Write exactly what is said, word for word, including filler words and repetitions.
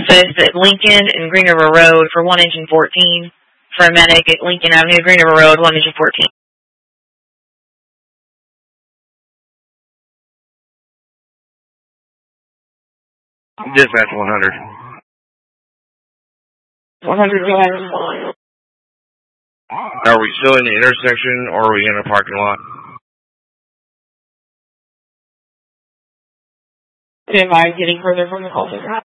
says that Lincoln and Green River Road for one inch and fourteen. For a medic at Lincoln Avenue, Green River Road, one inch and fourteen. Dispatch one hundred. one hundred, go ahead. Are we still in the intersection or are we in a parking lot? Am I getting further from the call center?